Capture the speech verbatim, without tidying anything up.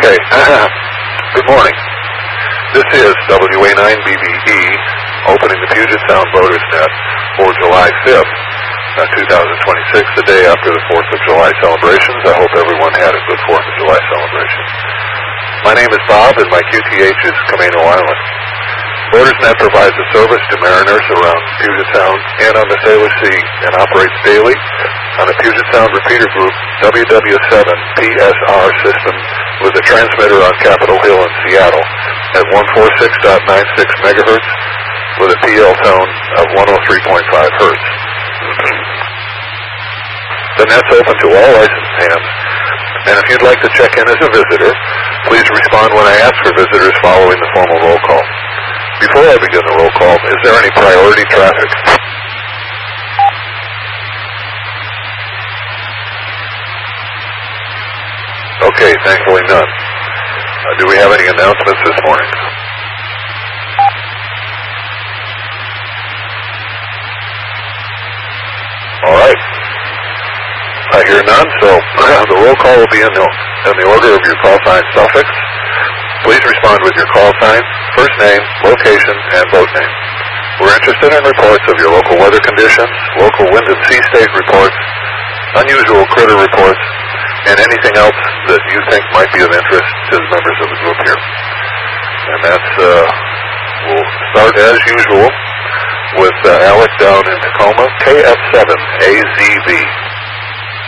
Okay. Good morning. This is W A nine B B E opening the Puget Sound Voters Net for July fifth, two thousand twenty-six, the day after the fourth of July celebrations. I hope everyone had a good fourth of July celebration. My name is Bob, and my Q T H is Camino Island. VotersNet provides a service to mariners around Puget Sound and on the Salish Sea and operates daily on a Puget Sound repeater group W W seven P S R system with a transmitter on Capitol Hill in Seattle at one forty-six point nine six megahertz with a P L tone of one oh three point five hertz. The net's open to all licensed hands, and if you'd like to check in as a visitor, please respond when I ask for visitors following the formal roll call. Before I begin the roll call, is there any priority traffic? Okay, thankfully none. Uh, do we have any announcements this morning? All right. I hear none, so the roll call will be in the, in the order of your call sign suffix. Please respond with your call sign, first name, location, and vote name. We're interested in reports of your local weather conditions, local wind and sea state reports, unusual critter reports, and anything else that you think might be of interest to the members of the group here. And that's, uh, we'll start as usual with uh, Alec down in Tacoma, K F seven A Z V.